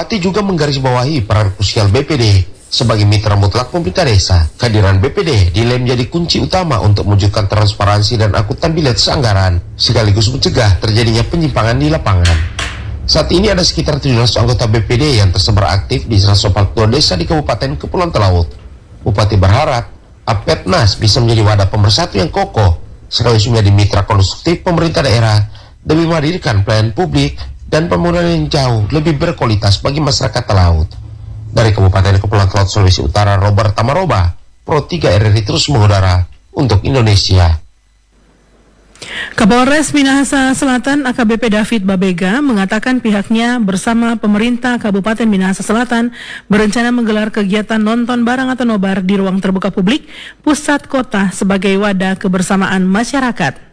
Bupati juga menggarisbawahi peran krusial BPD sebagai mitra mutlak pemerintah desa. Kehadiran BPD dinilai menjadi kunci utama untuk mewujudkan transparansi dan akuntabilitas anggaran, sekaligus mencegah terjadinya penyimpangan di lapangan. Saat ini ada sekitar 700 anggota BPD yang tersebar aktif di 142 desa di Kabupaten Kepulauan Talaut. Bupati berharap Apetnas bisa menjadi wadah pemersatu yang kokoh, sekaligus menjadi mitra konstruktif pemerintah daerah demi menghadirkan pelayanan publik dan pembangunan yang jauh lebih berkualitas bagi masyarakat Talaut. Dari Kabupaten Kepulauan Talaut, Sulawesi Utara, Robert Tamaroba, Pro 3 RRI terus mengudara untuk Indonesia. Kapolres Minahasa Selatan AKBP David Babega mengatakan pihaknya bersama pemerintah Kabupaten Minahasa Selatan berencana menggelar kegiatan nonton bareng atau nobar di ruang terbuka publik pusat kota sebagai wadah kebersamaan masyarakat.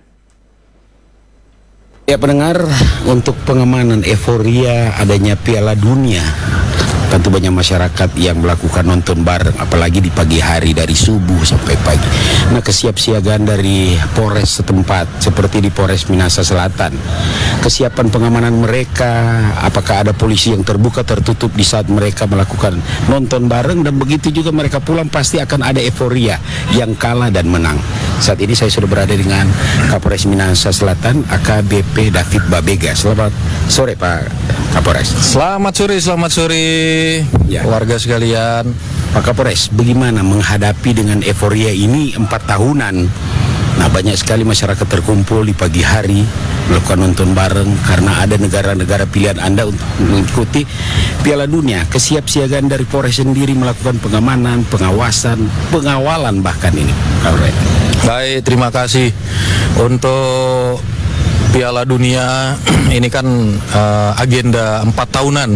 Ya pendengar, untuk pengamanan euforia adanya Piala Dunia, tentu banyak masyarakat yang melakukan nonton bareng, apalagi di pagi hari dari subuh sampai pagi. Nah, kesiapsiagaan dari Polres setempat, seperti di Polres Minahasa Selatan, kesiapan pengamanan mereka, apakah ada polisi yang terbuka tertutup di saat mereka melakukan nonton bareng, dan begitu juga mereka pulang pasti akan ada euforia yang kalah dan menang. Saat ini saya sudah berada dengan Kapolres Minahasa Selatan AKBP David Babega. Selamat sore Pak Kapolres. Selamat sore ya, warga sekalian. Pak Kapolres, bagaimana menghadapi dengan euforia ini 4 tahunan? Nah, banyak sekali masyarakat terkumpul di pagi hari melakukan nonton bareng karena ada negara-negara pilihan Anda untuk mengikuti Piala Dunia. Kesiapsiagaan dari Polres sendiri melakukan pengamanan, pengawasan, pengawalan bahkan ini. Baik, terima kasih. Untuk Piala Dunia ini kan agenda 4 tahunan.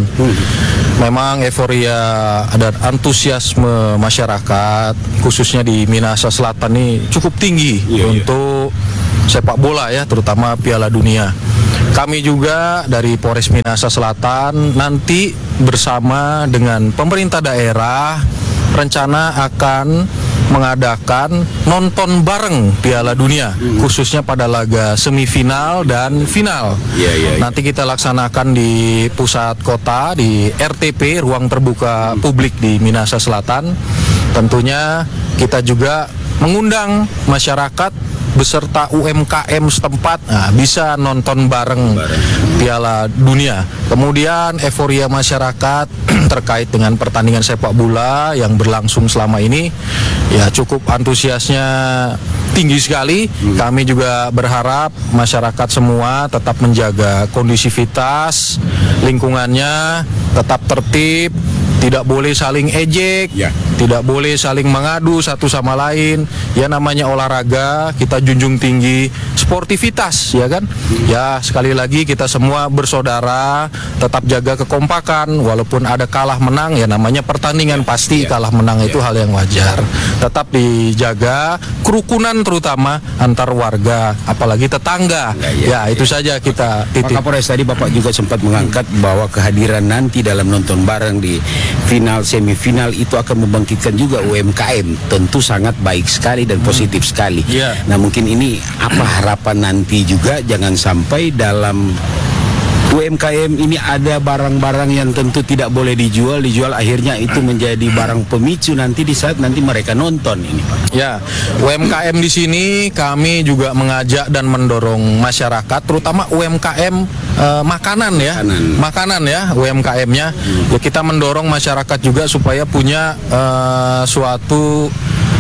Memang euforia dan antusiasme masyarakat khususnya di Minahasa Selatan ini cukup tinggi untuk sepak bola ya, terutama Piala Dunia. Kami juga dari Polres Minahasa Selatan nanti bersama dengan pemerintah daerah rencana akan mengadakan nonton bareng Piala Dunia, khususnya pada laga semifinal dan final. Nanti kita laksanakan di pusat kota, di RTP, ruang terbuka publik di Minahasa Selatan. Tentunya kita juga mengundang masyarakat beserta UMKM setempat, bisa nonton bareng Piala Dunia. Kemudian euforia masyarakat terkait dengan pertandingan sepak bola yang berlangsung selama ini ya cukup antusiasnya tinggi sekali. Kami juga berharap masyarakat semua tetap menjaga kondisivitas lingkungannya, tetap tertib, tidak boleh saling ejek, tidak boleh saling mengadu satu sama lain. Ya namanya olahraga, kita junjung tinggi sportivitas, ya kan? Ya sekali lagi kita semua bersaudara, tetap jaga kekompakan, walaupun ada kalah menang, ya namanya pertandingan pasti kalah menang itu hal yang wajar. Tetap dijaga kerukunan terutama antar warga, apalagi tetangga. Ya itu saja kita titip. Pak Kapolres, tadi Bapak juga sempat mengangkat bahwa kehadiran nanti dalam nonton bareng di final semifinal itu akan membangkitkan juga UMKM. Tentu sangat baik sekali dan positif sekali. Nah, mungkin ini apa harapan nanti juga jangan sampai dalam UMKM ini ada barang-barang yang tentu tidak boleh dijual akhirnya itu menjadi barang pemicu nanti di saat nanti mereka nonton ini, Pak. Ya, UMKM di sini kami juga mengajak dan mendorong masyarakat, terutama UMKM makanan ya, UMKM-nya. Ya, kita mendorong masyarakat juga supaya punya suatu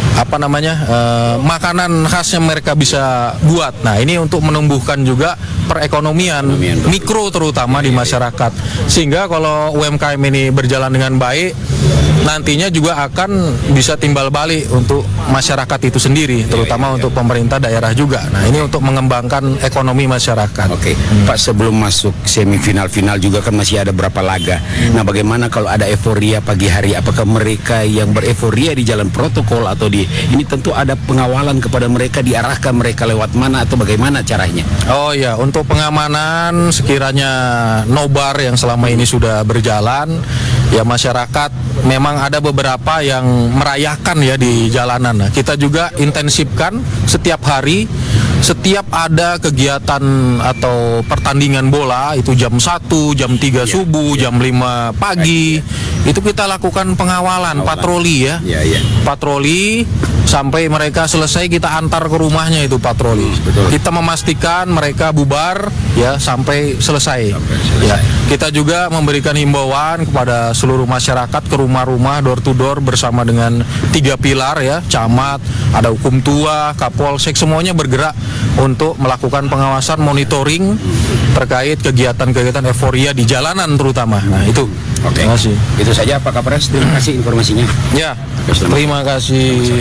makanan khas yang mereka bisa buat. Nah, ini untuk menumbuhkan juga perekonomian mikro terutama di masyarakat. Sehingga kalau UMKM ini berjalan dengan baik, nantinya juga akan bisa timbal balik untuk masyarakat itu sendiri, terutama untuk pemerintah daerah juga. Nah, ini untuk mengembangkan ekonomi masyarakat. Pak, sebelum masuk semifinal final juga kan masih ada berapa laga. Nah, bagaimana kalau ada euforia pagi hari? Apakah mereka yang bereforia di jalan protokol atau ini tentu ada pengawalan kepada mereka, diarahkan mereka lewat mana atau bagaimana caranya? Oh ya, untuk pengamanan sekiranya nobar yang selama ini sudah berjalan, ya masyarakat memang ada beberapa yang merayakan ya di jalanan. Nah, kita juga intensifkan setiap hari setiap ada kegiatan atau pertandingan bola itu jam 1, jam 3 subuh, jam 5 pagi, itu kita lakukan pengawalan, patroli ya. Patroli sampai mereka selesai, kita antar ke rumahnya itu patroli. Kita memastikan mereka bubar ya sampai selesai. Ya, kita juga memberikan himbauan kepada seluruh masyarakat ke rumah-rumah, door to door bersama dengan 3 pilar ya, camat, ada hukum tua, kapolsek, semuanya bergerak untuk melakukan pengawasan, monitoring terkait kegiatan-kegiatan euforia di jalanan terutama. Nah itu. Oke. Terima kasih. Itu saja Pak Kapolres, terima kasih informasinya. Ya, terima kasih.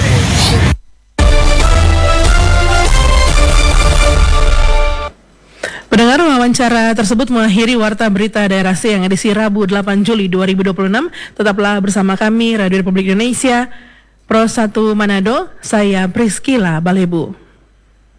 Pendengar, wawancara tersebut mengakhiri Warta Berita Daerah C yang edisi Rabu 8 Juli 2026. Tetaplah bersama kami, Radio Republik Indonesia, Pro 1 Manado, saya Priscila Balebu.